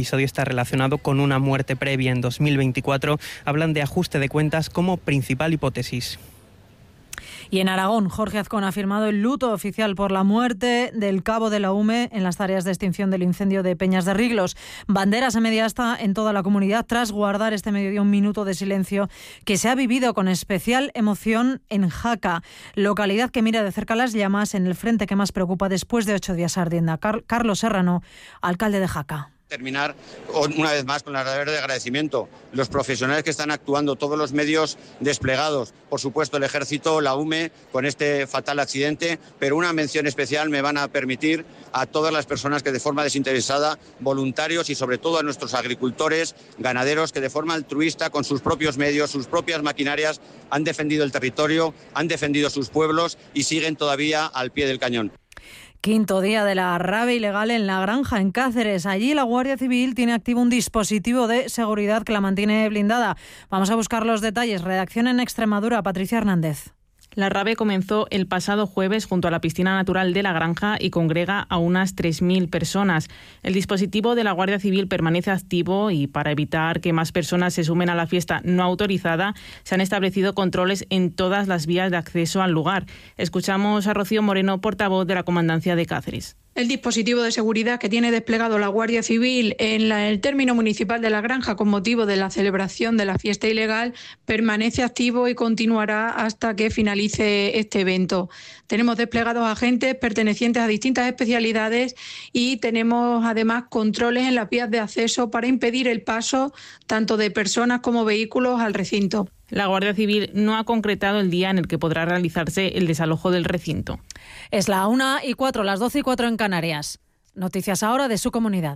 episodio está relacionado con una muerte previa en 2024. Hablan de ajuste de cuentas como principal hipótesis. Y en Aragón, Jorge Azcón ha firmado el luto oficial por la muerte del cabo de la UME en las tareas de extinción del incendio de Peñas de Riglos. Banderas a media asta en toda la comunidad tras guardar este mediodía un minuto de silencio que se ha vivido con especial emoción en Jaca, localidad que mira de cerca las llamas en el frente que más preocupa después de 8 días ardiendo. Carlos Serrano, alcalde de Jaca. Terminar una vez más con el verdadero agradecimiento. Los profesionales que están actuando, todos los medios desplegados, por supuesto el Ejército, la UME, con este fatal accidente, pero una mención especial me van a permitir a todas las personas que de forma desinteresada, voluntarios y sobre todo a nuestros agricultores, ganaderos que de forma altruista, con sus propios medios, sus propias maquinarias, han defendido el territorio, han defendido sus pueblos y siguen todavía al pie del cañón. Quinto día de la rabia ilegal en La Granja, en Cáceres. Allí la Guardia Civil tiene activo un dispositivo de seguridad que la mantiene blindada. Vamos a buscar los detalles. Redacción en Extremadura, Patricia Hernández. La RABE comenzó el pasado jueves junto a la piscina natural de La Granja y congrega a unas 3.000 personas. El dispositivo de la Guardia Civil permanece activo y para evitar que más personas se sumen a la fiesta no autorizada, se han establecido controles en todas las vías de acceso al lugar. Escuchamos a Rocío Moreno, portavoz de la Comandancia de Cáceres. El dispositivo de seguridad que tiene desplegado la Guardia Civil en el término municipal de La Granja con motivo de la celebración de la fiesta ilegal permanece activo y continuará hasta que finalice este evento. Tenemos desplegados agentes pertenecientes a distintas especialidades y tenemos además controles en las vías de acceso para impedir el paso tanto de personas como vehículos al recinto. La Guardia Civil no ha concretado el día en el que podrá realizarse el desalojo del recinto. Es la 1:04, las 12:04 en Canarias. Noticias ahora de su comunidad.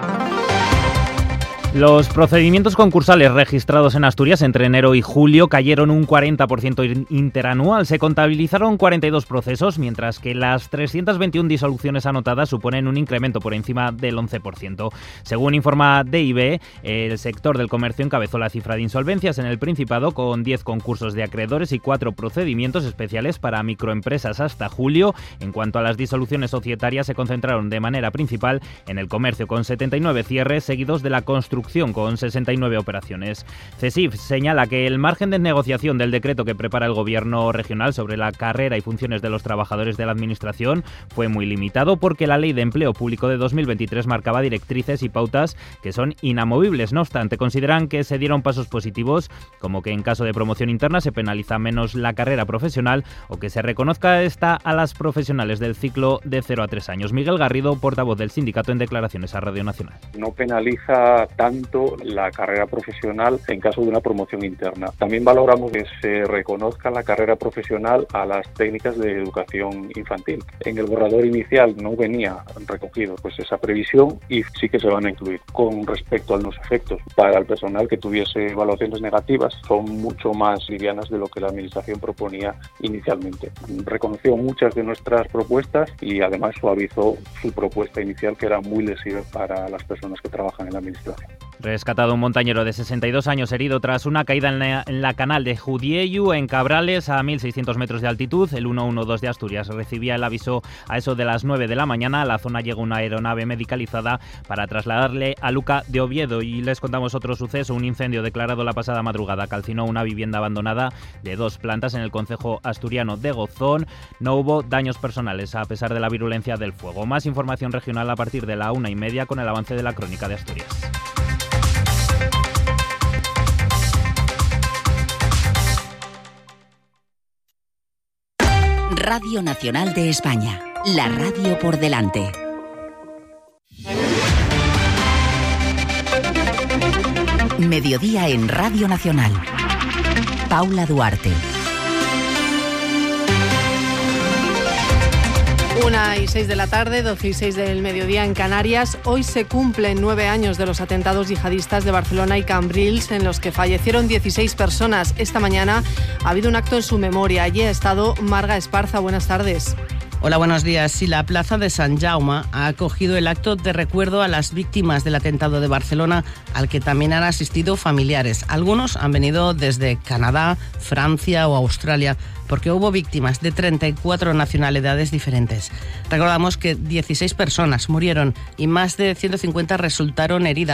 Los procedimientos concursales registrados en Asturias entre enero y julio cayeron un 40% interanual. Se contabilizaron 42 procesos, mientras que las 321 disoluciones anotadas suponen un incremento por encima del 11%. Según informa DIB, el sector del comercio encabezó la cifra de insolvencias en el Principado con 10 concursos de acreedores y 4 procedimientos especiales para microempresas hasta julio. En cuanto a las disoluciones societarias, se concentraron de manera principal en el comercio con 79 cierres, seguidos de la construcción con 69 operaciones. CESIF señala que el margen de negociación del decreto que prepara el Gobierno regional sobre la carrera y funciones de los trabajadores de la Administración fue muy limitado porque la Ley de Empleo Público de 2023 marcaba directrices y pautas que son inamovibles. No obstante, consideran que se dieron pasos positivos, como que en caso de promoción interna se penaliza menos la carrera profesional o que se reconozca esta a las profesionales del ciclo de 0 a 3 años. Miguel Garrido, portavoz del sindicato, en declaraciones a Radio Nacional. No penaliza tanto la carrera profesional en caso de una promoción interna. También valoramos que se reconozca la carrera profesional a las técnicas de educación infantil. En el borrador inicial no venía recogido esa previsión y sí que se van a incluir. Con respecto a los efectos para el personal que tuviese evaluaciones negativas, son mucho más livianas de lo que la Administración proponía inicialmente. Reconoció muchas de nuestras propuestas y además suavizó su propuesta inicial, que era muy lesiva para las personas que trabajan en la Administración. Rescatado un montañero de 62 años herido tras una caída en la canal de Judieyu, en Cabrales, a 1.600 metros de altitud. El 112 de Asturias recibía el aviso a eso de las 9 de la mañana. A la zona llegó una aeronave medicalizada para trasladarle a Luca de Oviedo. Y les contamos otro suceso: un incendio declarado la pasada madrugada calcinó una vivienda abandonada de 2 plantas en el concejo asturiano de Gozón. No hubo daños personales a pesar de la virulencia del fuego. Más información regional a partir de la 1:30 con el avance de la crónica de Asturias. Radio Nacional de España, la radio por delante. Mediodía en Radio Nacional. Paula Duarte. 1:06 de la tarde, 12:06 del mediodía en Canarias. Hoy se cumplen 9 años de los atentados yihadistas de Barcelona y Cambrils, en los que fallecieron 16 personas. Esta mañana ha habido un acto en su memoria. Allí ha estado Marga Esparza. Buenas tardes. Hola, buenos días. Sí, la plaza de Sant Jaume ha acogido el acto de recuerdo a las víctimas del atentado de Barcelona, al que también han asistido familiares. Algunos han venido desde Canadá, Francia o Australia, porque hubo víctimas de 34 nacionalidades diferentes. Recordamos que 16 personas murieron y más de 150 resultaron heridas.